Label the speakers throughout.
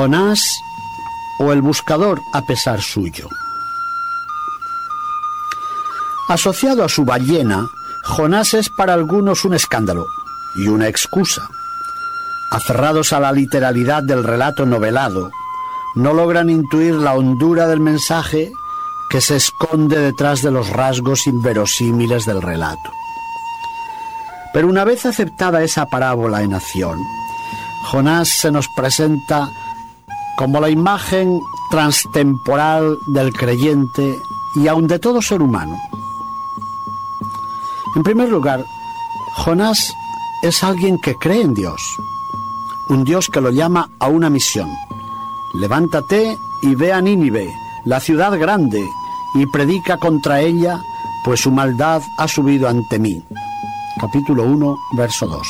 Speaker 1: Jonás o el buscador a pesar suyo. Asociado a su ballena, Jonás es para algunos un escándalo y una excusa. Aferrados a la literalidad del relato novelado, no logran intuir la hondura del mensaje que se esconde detrás de los rasgos inverosímiles del relato. Pero una vez aceptada esa parábola en acción, Jonás se nos presenta como la imagen transtemporal del creyente y aun de todo ser humano. En primer lugar, Jonás es alguien que cree en Dios, un Dios que lo llama a una misión. Levántate y ve a Nínive, la ciudad grande, y predica contra ella, pues su maldad ha subido ante mí. Capítulo 1, verso 2.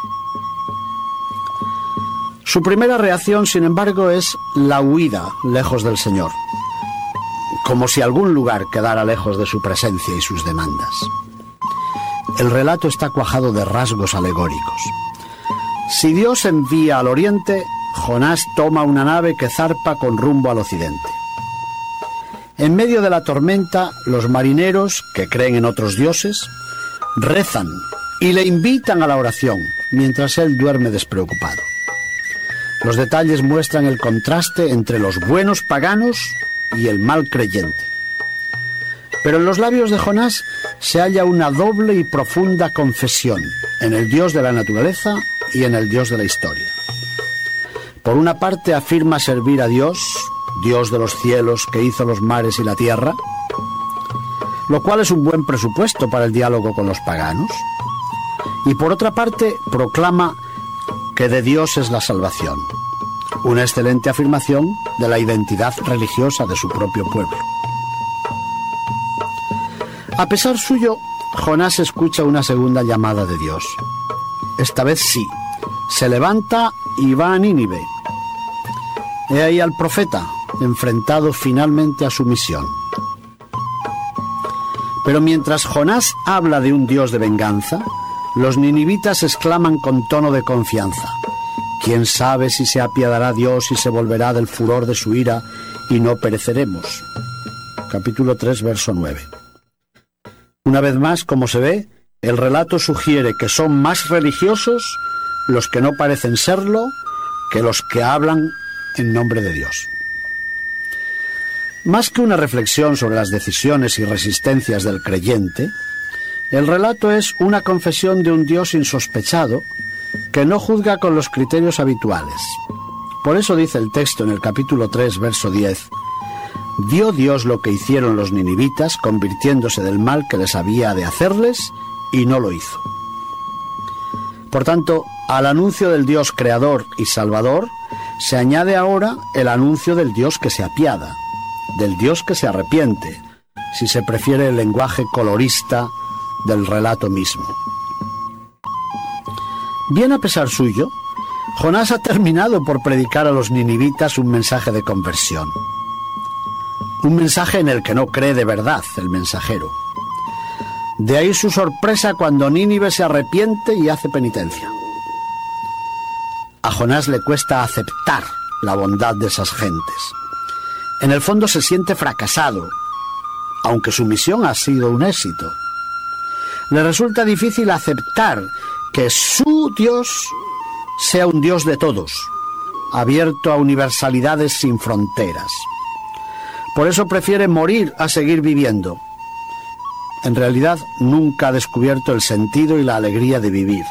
Speaker 1: Su primera reacción, sin embargo, es la huida lejos del Señor, como si algún lugar quedara lejos de su presencia y sus demandas. El relato está cuajado de rasgos alegóricos. Si Dios envía al oriente, Jonás toma una nave que zarpa con rumbo al occidente. En medio de la tormenta, los marineros, que creen en otros dioses, rezan y le invitan a la oración, mientras él duerme despreocupado. Los detalles muestran el contraste entre los buenos paganos y el mal creyente. Pero en los labios de Jonás se halla una doble y profunda confesión en el Dios de la naturaleza y en el Dios de la historia. Por una parte afirma servir a Dios, Dios de los cielos que hizo los mares y la tierra, lo cual es un buen presupuesto para el diálogo con los paganos. Y por otra parte proclama que de Dios es la salvación, una excelente afirmación de la identidad religiosa de su propio pueblo. A pesar suyo, Jonás escucha una segunda llamada de Dios. Esta vez sí, se levanta y va a Nínive. He ahí al profeta, enfrentado finalmente a su misión. Pero mientras Jonás habla de un Dios de venganza, los ninivitas exclaman con tono de confianza: ¿quién sabe si se apiadará Dios y se volverá del furor de su ira y no pereceremos? Capítulo 3, verso 9. Una vez más, como se ve, el relato sugiere que son más religiosos los que no parecen serlo que los que hablan en nombre de Dios. Más que una reflexión sobre las decisiones y resistencias del creyente, el relato es una confesión de un Dios insospechado que no juzga con los criterios habituales. Por eso dice el texto en el capítulo 3, verso 10: «Vio Dios lo que hicieron los ninivitas, convirtiéndose del mal que les había de hacerles, y no lo hizo». Por tanto, al anuncio del Dios creador y salvador se añade ahora el anuncio del Dios que se apiada, del Dios que se arrepiente, si se prefiere el lenguaje colorista del relato mismo. Bien a pesar suyo, Jonás ha terminado por predicar a los ninivitas un mensaje de conversión. Un mensaje en el que no cree de verdad el mensajero. De ahí su sorpresa cuando Nínive se arrepiente y hace penitencia. A Jonás le cuesta aceptar la bondad de esas gentes. En el fondo se siente fracasado, aunque su misión ha sido un éxito. Le resulta difícil aceptar que su Dios sea un Dios de todos, abierto a universalidades sin fronteras. Por eso prefiere morir a seguir viviendo. En realidad, nunca ha descubierto el sentido y la alegría de vivir.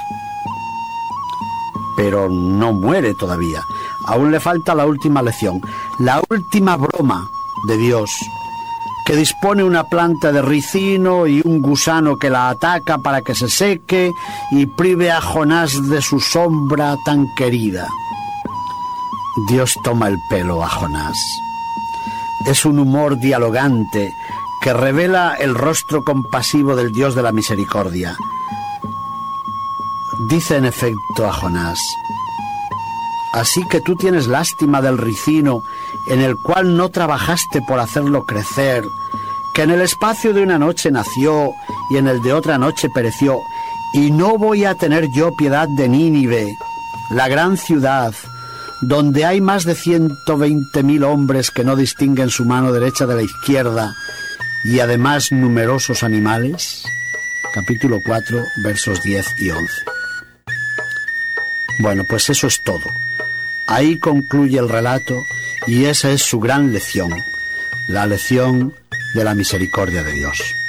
Speaker 1: Pero no muere todavía. Aún le falta la última lección, la última broma de Dios, que dispone una planta de ricino y un gusano que la ataca para que se seque y prive a Jonás de su sombra tan querida. Dios toma el pelo a Jonás. Es un humor dialogante que revela el rostro compasivo del Dios de la misericordia. Dice en efecto a Jonás: «Así que tú tienes lástima del ricino en el cual no trabajaste por hacerlo crecer, que en el espacio de una noche nació y en el de otra noche pereció, y no voy a tener yo piedad de Nínive, la gran ciudad, donde hay más de 120.000 hombres que no distinguen su mano derecha de la izquierda y además numerosos animales? Capítulo 4, versos 10 y 11. Bueno, pues eso es todo. Ahí concluye el relato y esa es su gran lección, la lección de la misericordia de Dios.